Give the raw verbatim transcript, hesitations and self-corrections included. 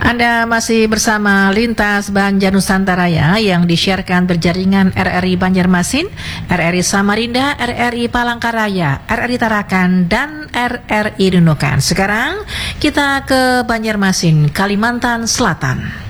Anda masih bersama Lintas Banjar Nusantara ya, yang disiarkan berjaringan R R I Banjarmasin, R R I Samarinda, R R I Palangkaraya, R R I Tarakan, dan R R I Nunukan. Sekarang kita ke Banjarmasin, Kalimantan Selatan.